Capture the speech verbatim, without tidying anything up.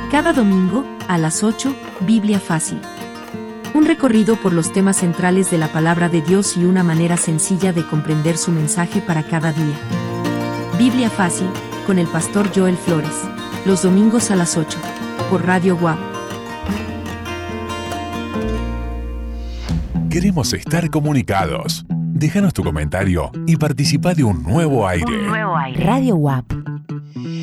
Cada domingo, a las ocho, Biblia Fácil. Un recorrido por los temas centrales de la palabra de Dios y una manera sencilla de comprender su mensaje para cada día. Biblia Fácil, con el pastor Joel Flores. Los domingos a las ocho, por Radio W A P. Queremos estar comunicados. Déjanos tu comentario y participa de un nuevo aire. Un nuevo aire. Radio W A P.